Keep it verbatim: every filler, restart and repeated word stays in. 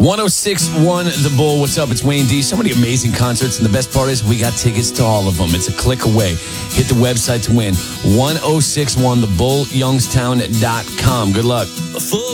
one oh six point one The Bull. What's up? It's Wayne D. So many amazing concerts, and the best part is we got tickets to all of them. It's a click away. Hit the website to win. one oh six point one the bull youngstown dot com. Good luck.